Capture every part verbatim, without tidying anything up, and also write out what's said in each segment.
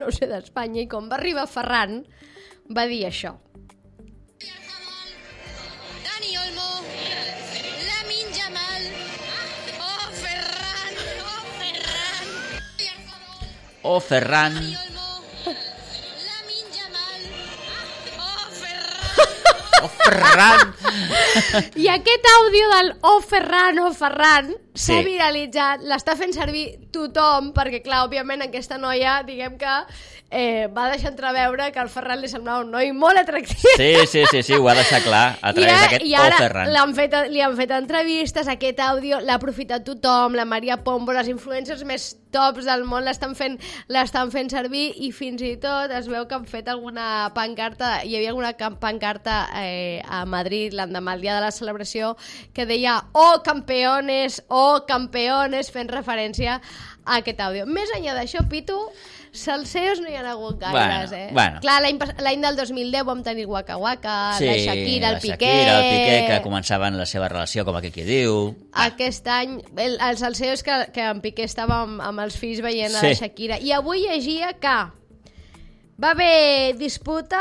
no sé, d'Espanya, i quan va arribar Ferran va dir això. Dani Olmo, Lamine Yamal, oh Ferran, oh Ferran, oh Ferran, Dani Olmo, Lamine Yamal, oh Ferran, oh Ferran. I aquest àudio del oh Ferran, oh Ferran s'ha Sí. viralitzat, l'està fent servir tothom, perquè clar, òbviament aquesta noia, diguem que eh, va deixar entreveure que el Ferran li semblava un noi molt atractiu. Sí, sí, sí, sí, ho ha deixat clar a través d'aquest I oh ara Ferran. l'han fet, li han fet entrevistes, aquest àudio l'ha aprofitat tothom, la Maria Pombo, les influencers més tops del món l'estan fent, l'estan fent servir, i fins i tot es veu que han fet alguna pancarta, hi havia alguna pancarta eh, a Madrid l'endemà, el dia de la celebració, que deia oh campeones, oh campeones, fent referència a aquest àudio. Més enllà d'això, Pitu, salseos no hi ha hagut gaires, Bueno, eh? bueno. Clar, l'any pas- l'any del dos mil deu vam tenir el Waka Waka, Sí, la Shakira, el la Piqué... Shakira, el Piqué, que començaven la seva relació, com aquí qui diu. Aquest any, el, el salseo és que, que en Piqué estava amb, amb els fills veient a Sí. la Shakira. I avui llegia que va haver disputa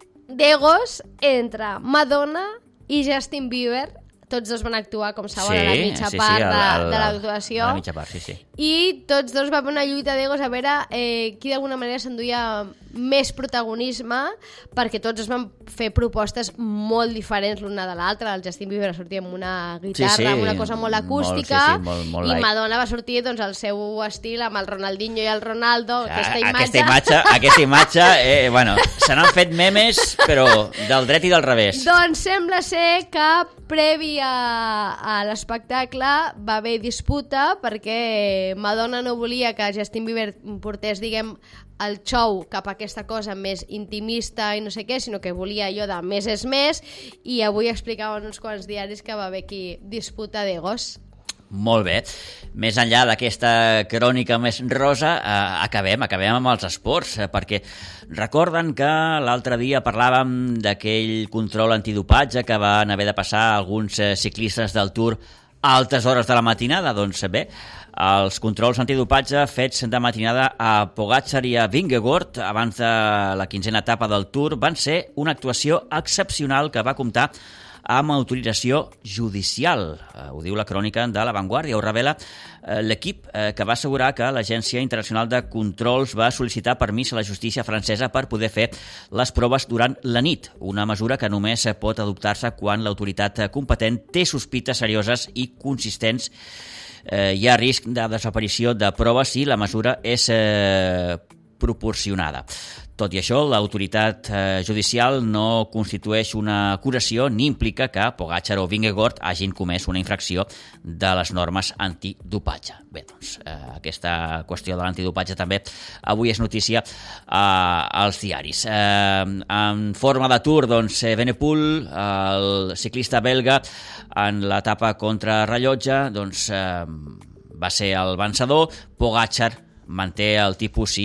d'egos entre Madonna i Justin Bieber. Tots dos van actuar, com saben, a la mitja sí, part sí, de, al- al- de l'actuació. A la mitja part, sí, sí. I tots dos va haver una lluita d'egos a veure eh, qui d'alguna manera s'enduia més protagonisme, perquè tots es van fer propostes molt diferents l'una de l'altra. El Justin Bieber va sortir amb una guitarra, Sí, sí, amb una cosa molt acústica, molt, sí, sí, molt, molt i light. Madonna va sortir doncs, al seu estil, amb el Ronaldinho i el Ronaldo, Ah, aquesta imatge. Aquesta imatge, aquesta imatge eh, bueno, se n'han fet memes, però del dret i del revés. Doncs sembla ser que previ a, a l'espectacle va haver disputa, perquè Madonna no volia que Justin Bieber portés, diguem, el show cap a aquesta cosa més intimista i no sé què, sinó que volia allò de més és més, i avui explicaven uns quants diaris que va haver aquí disputa d'egos. Molt bé. Més enllà d'aquesta crònica més rosa, eh, acabem, acabem amb els esports, eh, perquè recorden que l'altre dia parlàvem d'aquell control antidopatge que van haver de passar alguns eh, ciclistes del Tour a altes hores de la matinada. Doncs bé, els controls antidopatge fets de matinada a Pogačar i a Vingegaard abans de la quinzena etapa del Tour van ser una actuació excepcional que va comptar amb autorització judicial. Eh, ho diu la crònica de La Vanguardia, ho revela eh, l'equip eh, que va assegurar que l'Agència Internacional de Controls va sol·licitar permís a la justícia francesa per poder fer les proves durant la nit, una mesura que només pot adoptar-se quan l'autoritat competent té sospites serioses i consistents. Eh, hi ha risc de desaparició de proves si la mesura és eh, proporcionada. Tot i això, l'autoritat eh, judicial no constitueix una acusació ni implica que Pogačar o Vingegaard hagin comès una infracció de les normes antidopatge. Bé, doncs, eh, aquesta qüestió de l'antidopatge també avui és notícia eh, als diaris. Eh, en forma de Tour, doncs, Evenepoel, el ciclista belga, en l'etapa contra rellotge, doncs, eh, va ser el vencedor. Pogačar manté el tipus i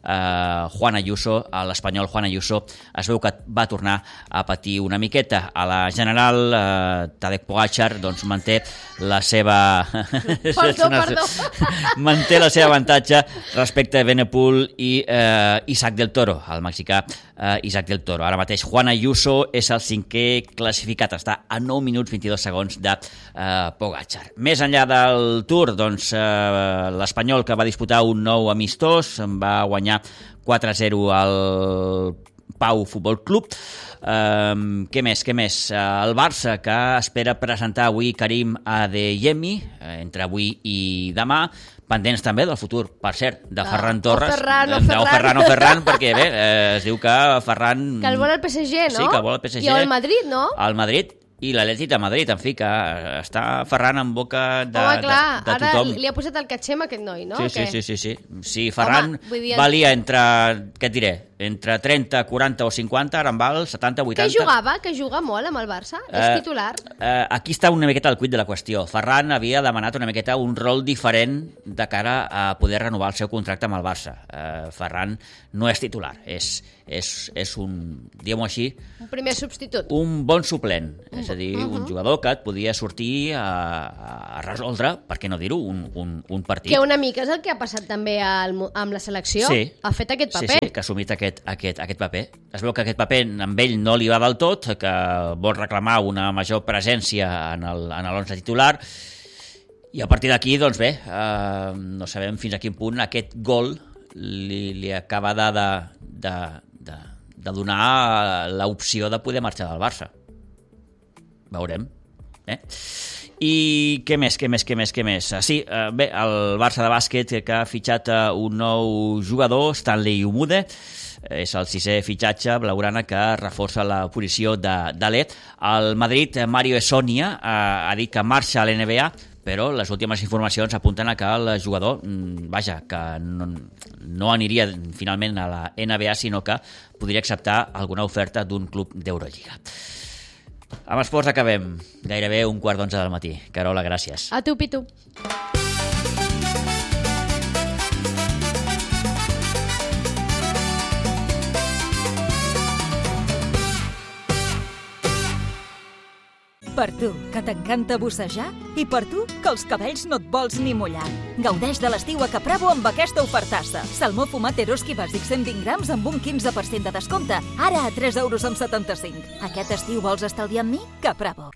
eh, Juan Ayuso, l'espanyol Juan Ayuso, es veu que va tornar a patir una miqueta. A la general, eh, Tadej Pogačar doncs, manté la seva... Perdó, perdó. manté la seva avantatge respecte a Evenepoel i eh, Isaac del Toro, el mexicà eh, Isaac del Toro. Ara mateix Juan Ayuso és el cinquè classificat, està a nou minuts vint-i-dos segons de eh, Pogačar. Més enllà del Tour, doncs, eh, l'espanyol que va disputar un nou amistós va guanyar quatre a zero al Pau Futbol Club. Um, què més, què més? Uh, el Barça, que espera presentar avui Karim Adeyemi, uh, entre avui i demà, pendents també del futur, per cert, de Ferran Torres. O Ferran, o de, Ferran. o Ferran, o Ferran, perquè bé, eh, es diu que Ferran... Que el vol el P S G, no? Sí, que el vol el P S G. I el Madrid, no? El Madrid i l'Atlètic de Madrid, en fi, que està Ferran en boca de, Home, clar, de, de ara tothom. li ha posat el catxem a aquest noi, no? Sí, O sí, què? sí, sí, sí. Si Ferran Home, vull dir- valia entre, què et diré, entre trenta, quaranta o cinquanta, ara en val setanta, vuitanta... Que jugava? Que juga molt amb el Barça? Uh, és titular? Uh, aquí està una miqueta el quid de la qüestió. Ferran havia demanat una miqueta un rol diferent de cara a poder renovar el seu contracte amb el Barça. Uh, Ferran no és titular, és, és, és un, diguem-ho així... Un primer substitut. Un bon suplent, és a dir, uh -huh. un Uh-huh. jugador que et podia sortir a, a resoldre, per què no dir-ho, un, un, un partit. Que una mica és el que ha passat també al, amb la selecció. Sí. Ha fet aquest paper. Sí, sí, que ha assumit aquest, aquest, aquest paper. Es veu que aquest paper amb ell no li va del tot, que vol reclamar una major presència en l'onze titular, i a partir d'aquí, doncs bé, eh, no sabem fins a quin punt aquest gol li, li acaba de, de, de, de, de donar l'opció de poder marxar del Barça. Veurem. Eh? I què més, què més, què més, què més? Sí, eh, bé, el Barça de bàsquet que ha fitxat un nou jugador, Stanley Umude, és el sisè fitxatge blaugrana que reforça la posició d'Alé. El Madrid, Mario Hezonja, ha dit que marxa a l'N B A, però les últimes informacions apunten a que el jugador, vaja, que no, no aniria finalment a la N B A, sinó que podria acceptar alguna oferta d'un club d'Eurolliga. Amb esports acabem. Gairebé un quart d'onze del matí. Carola, gràcies. A tu, Pitu. Per tu, que t'encanta bussejar, i per tu, que els cabells no et vols ni mullar. Gaudeix de l'estiu a Capravo amb aquesta ofertassa. Salmó fumat Eroski bàsic cent vint grams amb un quinze per cent de descompte, ara a tres euros amb setanta-cinc. Aquest estiu vols estalviar amb mi? Capravo.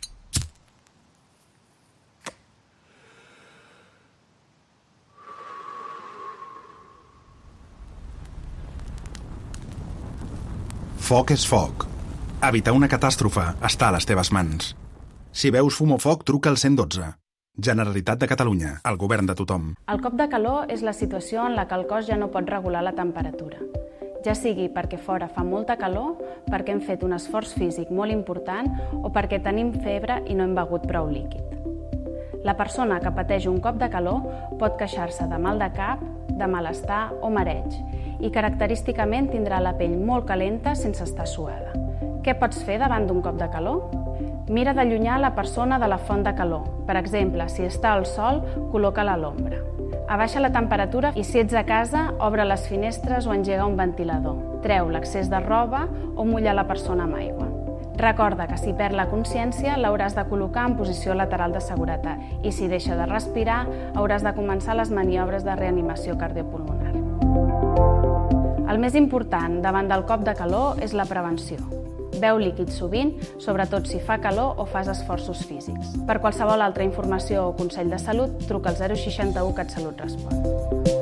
Foc és foc. Evitar una catàstrofe està a les teves mans. Si veus fum o foc, truca al cent i dotze. Generalitat de Catalunya, el govern de tothom. El cop de calor és la situació en la que el cos ja no pot regular la temperatura. Ja sigui perquè fora fa molta calor, perquè hem fet un esforç físic molt important o perquè tenim febre i no hem begut prou líquid. La persona que pateix un cop de calor pot queixar-se de mal de cap, de malestar o mareig i característicament tindrà la pell molt calenta sense estar suada. Què pots fer davant d'un cop de calor? Mira d'allunyar la persona de la font de calor. Per exemple, si està al sol, col·loca-la a l'ombra. Abaixa la temperatura i si ets a casa, obre les finestres o engega un ventilador. Treu l'excés de roba o mulla la persona amb aigua. Recorda que si perd la consciència l'hauràs de col·locar en posició lateral de seguretat i si deixa de respirar hauràs de començar les maniobres de reanimació cardiopulmonar. El més important davant del cop de calor és la prevenció. Beu líquid sovint, sobretot si fa calor o fas esforços físics. Per qualsevol altra informació o consell de salut, truca al zero seixanta u CatSalut respon.